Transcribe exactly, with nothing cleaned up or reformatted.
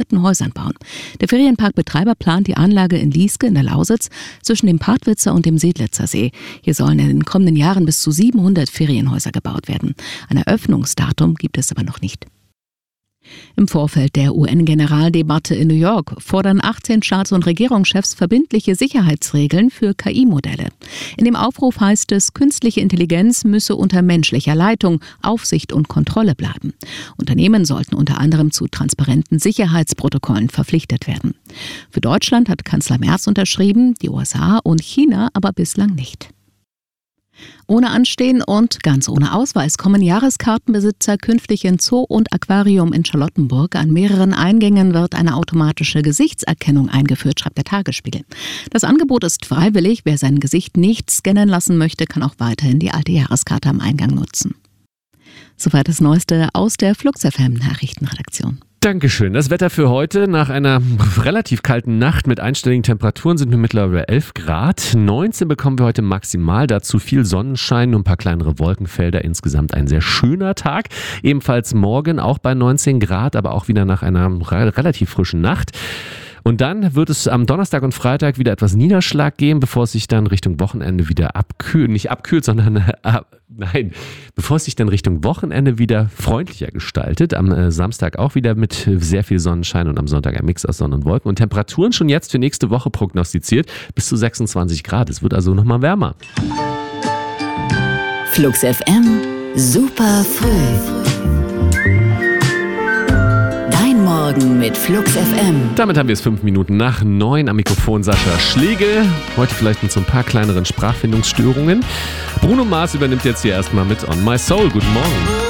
alten Häusern bauen. Der Ferienparkbetreiber plant die Anlage in Lieske in der Lausitz zwischen dem Partwitzer und dem Sedlitzer See. Hier sollen in den kommenden Jahren bis zu siebenhundert Ferienhäuser gebaut werden. Ein Eröffnungsdatum gibt es aber noch nicht. Im Vorfeld der U N-Generaldebatte in New York fordern achtzehn Staats- und Regierungschefs verbindliche Sicherheitsregeln für K I-Modelle. In dem Aufruf heißt es, künstliche Intelligenz müsse unter menschlicher Leitung, Aufsicht und Kontrolle bleiben. Unternehmen sollten unter anderem zu transparenten Sicherheitsprotokollen verpflichtet werden. Für Deutschland hat Kanzler Merz unterschrieben, die U S A und China aber bislang nicht. Ohne Anstehen und ganz ohne Ausweis kommen Jahreskartenbesitzer künftig in Zoo und Aquarium in Charlottenburg. An mehreren Eingängen wird eine automatische Gesichtserkennung eingeführt, schreibt der Tagesspiegel. Das Angebot ist freiwillig. Wer sein Gesicht nicht scannen lassen möchte, kann auch weiterhin die alte Jahreskarte am Eingang nutzen. Soweit das Neueste aus der Flux F M Nachrichtenredaktion. Dankeschön. Das Wetter für heute. Nach einer relativ kalten Nacht mit einstelligen Temperaturen sind wir mittlerweile elf Grad. neunzehn bekommen wir heute maximal. Dazu viel Sonnenschein und ein paar kleinere Wolkenfelder. Insgesamt ein sehr schöner Tag. Ebenfalls morgen auch bei neunzehn Grad, aber auch wieder nach einer relativ frischen Nacht. Und dann wird es am Donnerstag und Freitag wieder etwas Niederschlag geben, bevor es sich dann Richtung Wochenende wieder abkühlt, nicht abkühlt, sondern äh, nein, bevor es sich dann Richtung Wochenende wieder freundlicher gestaltet. Am äh, Samstag auch wieder mit sehr viel Sonnenschein und am Sonntag ein Mix aus Sonne und Wolken. Und Temperaturen schon jetzt für nächste Woche prognostiziert bis zu sechsundzwanzig Grad. Es wird also nochmal wärmer. Flux F M, super früh. Morgen mit Flux F M. Damit haben wir es fünf Minuten nach neun. Am Mikrofon Sascha Schlegel. Heute vielleicht mit so ein paar kleineren Sprachfindungsstörungen. Bruno Mars übernimmt jetzt hier erstmal mit On My Soul. Guten Morgen.